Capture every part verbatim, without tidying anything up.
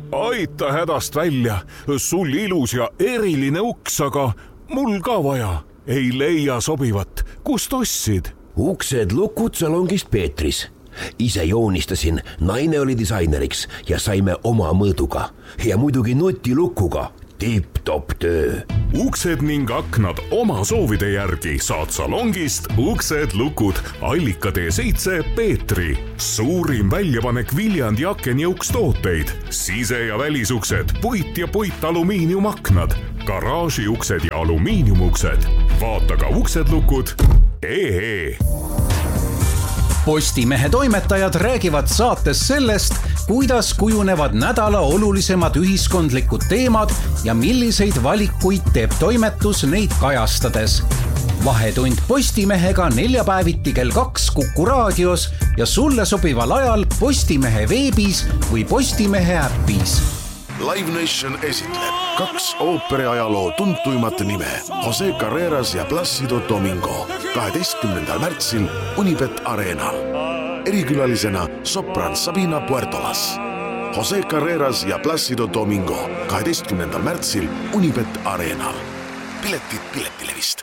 Aita hädast välja, sul ilus ja eriline uks, aga mul ka vaja. Ei leia sobivat, kust ostsid? Uksed lukud salongist Peetris. Ise joonistasin, naine oli disaineriks ja saime oma mõõduga. Ja muidugi nutilukuga. Tipp-top töö. Uksed ning aknad oma soovide järgi saad salongist Uksed lukud Allika tee seitse Peetri. Suurim väljapanek Viljandi aken ja ukstooteid. Sise- ja välisuksed, puit ja puit alumiiniumaknad, garaaži uksed ja alumiiniumuksed. Vaata ka Uksed lukud. Ee. Postimehe toimetajad räägivad saates sellest, kuidas kujunevad nädala olulisemad ühiskondlikud teemad ja milliseid valikuid teeb toimetus neid kajastades. Vahetund Postimehega neljapäeviti kell kaks Kuku raadios ja sulle sobival ajal Postimehe veebis või Postimehe äppis. Live Nation esitleb kaks ooperiajaloo tuntuimat nime Jose Carreras ja Plácido Domingo kaheteistkümnendal märtsil Unibet Arenal. Erikülalisena sopran Sabina Puertolas. Jose Carreras ja Plácido Domingo kaheteistkümnendal märtsil Unibet Arenal. Piletid Piletilevist.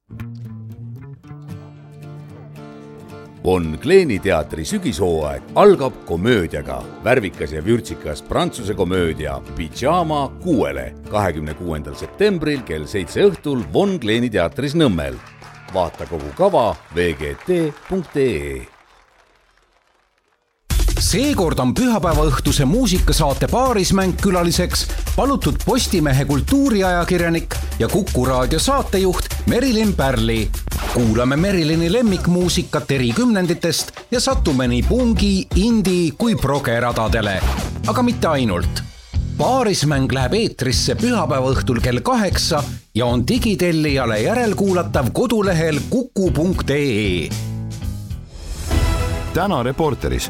Von Kleeni teatri sügishooaeg algab komöödiaga. Värvikas ja vürtsikas prantsuse komöödia Pyjama kuuele kahekümne kuuendal septembril kell seitse õhtul Von Kleeni teatris Nõmmel. Vaata kogu kava v g t punkt e e. Seekord on pühapäeva õhtuse muusikasaate Paarismäng külaliseks palutud Postimehe kultuuriajakirjanik ja Kuku raadio saatejuht Merilin Pärli. Kuulame Merilini lemmikmuusikat eri kümnenditest ja satume nii pungi, indi kui progeradadele. Aga mitte ainult. Paarismäng läheb eetrisse pühapäeva õhtul kell kaheksa ja on digitellijale järelkuulatav kodulehel kuku punkt e e. Täna Reporteris.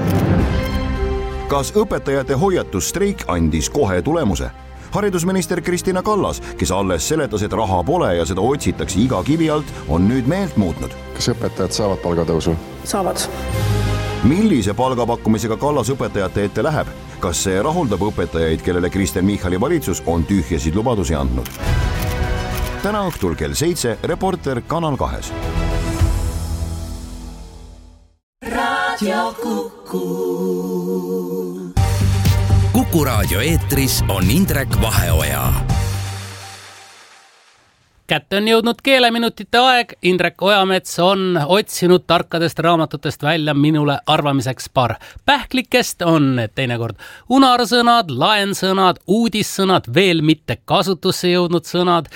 Kas õpetajate hoiatusstreik andis kohe tulemuse? Haridusminister Kristina Kallas, kes alles seletas, et raha pole ja seda otsitakse iga kivi alt, on nüüd meelt muutnud. Kas õpetajad saavad palgatõusu? Saavad. Millise palgapakkumisega Kallas õpetajate ette läheb? Kas see rahuldab õpetajaid, kellele Kristen Michali valitsus on tühjasid lubadusi andnud? Täna õhtul kell seitse Reporter Kanal kahes. Radio Kuku. Kuku raadio eetris on Indrek Vaheoja. Kätte on jõudnud keeleminutite aeg. Indrek Ojamets on otsinud tarkadest raamatutest välja minule arvamiseks paar pähklikest. On teinekord unarsõnad, laensõnad, uudissõnad, veel mitte kasutusse jõudnud sõnad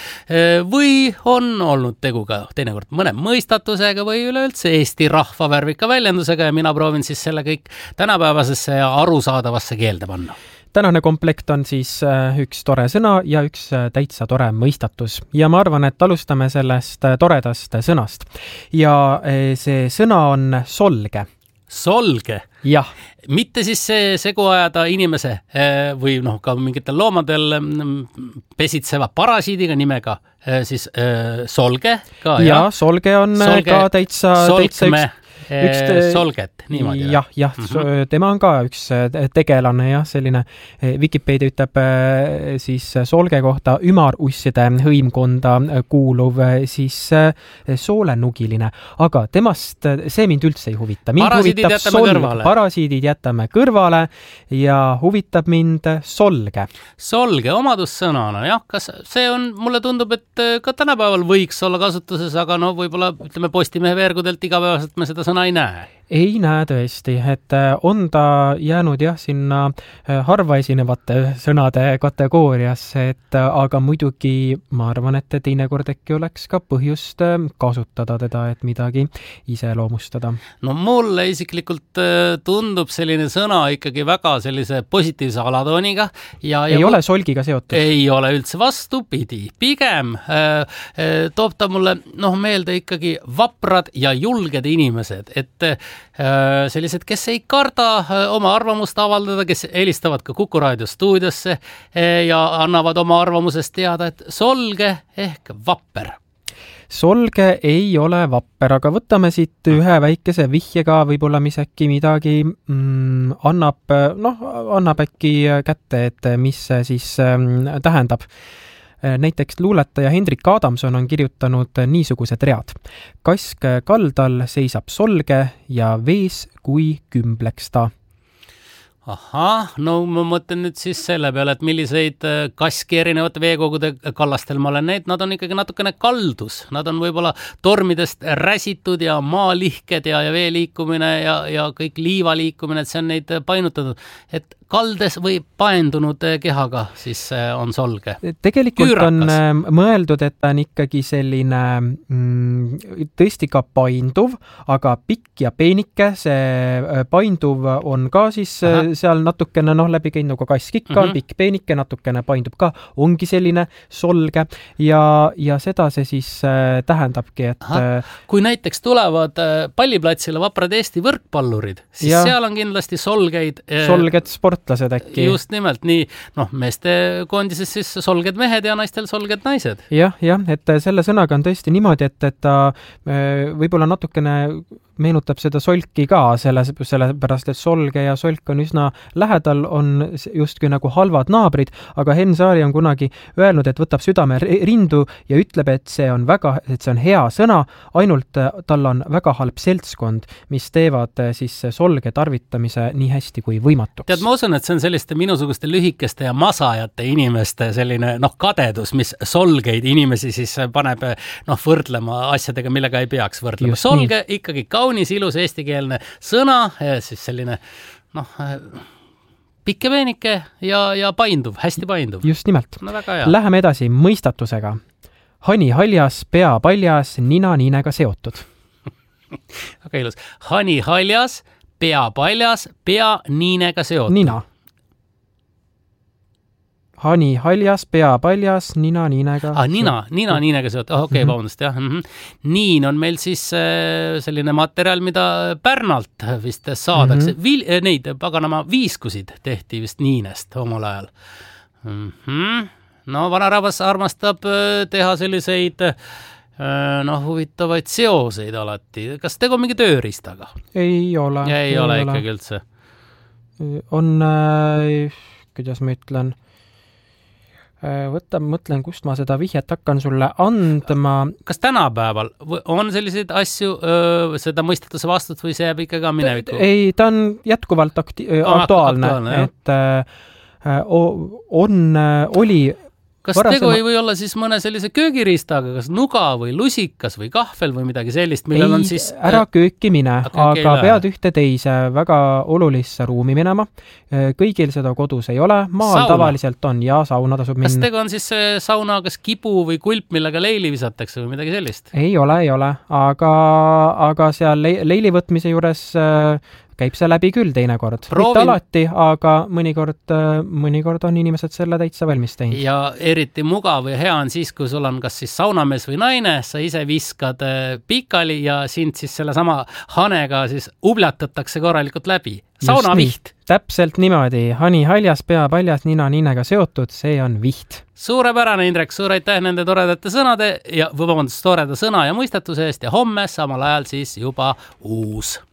või on olnud tegu ka teinekord mõne mõistatusega või üleüldse Eesti rahva värvika väljendusega ja mina proovin siis selle kõik tänapäevasesse ja arusaadavasse keelde panna. Tänane komplekt on siis üks tore sõna ja üks täitsa tore mõistatus. Ja ma arvan, et alustame sellest toredast sõnast. Ja see sõna on solge. Solge? Jah. Mitte siis see segu ajada inimese või noh, ka mingitel loomadel pesitseva parasiidiga nimega siis solge ka. Ja, solge on solge, ka täitsa, täitsa üks... Üks te... solget, niimoodi. Jah, jah, mm-hmm. tema on ka üks tegelane, jah, selline Wikipedia ütleb siis solge kohta ümarusside hõimkonda kuuluv siis soolenugiline, aga temast see mind üldse ei huvita. Mind parasiidid jätame solg, kõrvale. Parasiidid jätame kõrvale ja huvitab mind solge. Solge omadussõnana, jah, kas see on, mulle tundub, et ka tänapäeval võiks olla kasutuses, aga no võib-olla ütleme Postimehe veergudelt igapäevaselt me seda sõna ei näe. Ei näe tõesti, et on ta jäänud jah sinna harva esinevate sõnade kategooriasse, et aga muidugi ma arvan, et teinekord äkki oleks ka põhjust kasutada teda, et midagi iseloomustada. No mulle isiklikult tundub selline sõna ikkagi väga sellise positiivse alatooniga. Ja, ei ja ole solgiga seotud? Ei ole üldse vastupidi. Pigem äh, toob ta mulle noh, meelde ikkagi vaprad ja julged inimesed, et sellised, kes ei karda oma arvamust avaldada, kes helistavad ka Kuku raadio stuudiosse ja annavad oma arvamusest teada, et solge ehk vapper. solge ei ole vapper, aga võtame siit ühe väikese vihjega, võib-olla mis äkki midagi mm, annab, noh, annab äkki kätte, et mis see siis mm, tähendab. Näiteks luuletaja Hendrik Adamson on kirjutanud niisugused read. Kask kaldal seisab solge ja vees kui kümbleks ta. Ahah, no ma mõtlen nüüd siis selle peale, et milliseid kaski erinevate veekogude kallastel ma olen neid, nad on ikkagi natukene kaldus. Nad on võib-olla tormidest räsitud ja maalihked ja, ja vee liikumine ja, ja kõik liiva liikumine, et see on neid painutatud. Et kaldes või paendunud kehaga siis on solge. Tegelikult Küürakas. On mõeldud, et ta on ikkagi selline mm, tõesti ka painduv, aga pikk ja peenike, see painduv on ka siis Aha. seal natukene noh, läbi käinud nagu kask ikka, mm-hmm. pikk peenike, natukene paindub ka, ongi selline solge ja, ja seda see siis äh, tähendabki, et Aha. kui näiteks tulevad äh, palliplatsile vaprad Eesti võrkpallurid, siis ja. seal on kindlasti solgeid äh, solged sport äkki. Just nimelt, nii noh, meeste koondises siis solged mehed ja naistel solged naised. Jah, jah, et selle sõnaga on tõesti niimoodi, et, et ta võib-olla natukene meenutab seda solki ka, selle, sellepärast, et solge ja solk on üsna lähedal, on justkui nagu halvad naabrid, aga Henn Saari on kunagi öelnud, et võtab südame rindu ja ütleb, et see on väga, et see on hea sõna, ainult tal on väga halb seltskond, mis teevad siis solge tarvitamise nii hästi kui võimatuks. Tead, ma usun, et see on selliste minusuguste lühikeste ja masajate inimeste selline noh, kadedus, mis solgeid inimesi siis paneb noh, võrdlema asjadega, millega ei peaks võrdlema. Just solge nii. Ikkagi kaunis ilus eestikeelne sõna, siis selline noh, pikke peenike ja, ja painduv, hästi painduv. Just nimelt. No väga hea. Läheme edasi mõistatusega. Hani haljas, pea paljas, nina niinega seotud. Väga ilus. Hani haljas, pea paljas, pea niinega seotud. Nina. Hani haljas, pea paljas, nina niinega ah, nina, nina niinega seotud. Oh, okei, okay, mm-hmm. vabandust, jah. Mm-hmm. Niin on meil siis selline materjal, mida Pärnalt vist saadakse. Mm-hmm. Vil, neid paganama viiskusid tehti vist niinest omal ajal. Mm-hmm. No, vanarahvas armastab teha selliseid noh, huvitavaid seoseid alati. Kas tegu mingi tööriistaga? Ei ole. Ja ei, ei ole ikkagi üldse. On, äh, kuidas ma ütlen, võtta, mõtlen, kust ma seda vihjet hakkan sulle andma. Kas tänapäeval on selliseid asju, öö, seda mõistatuse vastut või see jääb ikkagi mineviku? Ei, ta on jätkuvalt akti- aktuaalne, aktuaalne, et äh, on, oli Kas Varasema... tegu ei või olla siis mõne sellise köögiriistaga, kas nuga või lusikas või kahvel või midagi sellist, millel ei, on siis... ära kööki mine, aga pead ühte teise väga olulisse ruumi minema. Kõigil seda kodus ei ole, maal sauna. Tavaliselt on ja sauna tasub minna. Kas tegu on siis sauna, kas kibu või kulp, millega leili visatakse või midagi sellist? Ei ole, ei ole, aga, aga seal leili võtmise juures käib see läbi küll teinekord. Proovin... Mitte alati, aga mõnikord, mõnikord on inimesed selle täitsa valmis teinud. Ja eriti mugav ja hea on siis, kui sul on kas siis saunamees või naine, sa ise viskad pikali ja sind siis selle sama hanega siis ublatatakse korralikult läbi. Saunaviht. Täpselt niimoodi. Hani haljas, pea paljas, nina niinega seotud, see on viht. Suurepärane, Indrek, suur aitäh nende toredate sõnade ja vabandust, toreda sõna ja mõistatuse eest ja homme samal ajal siis juba uus.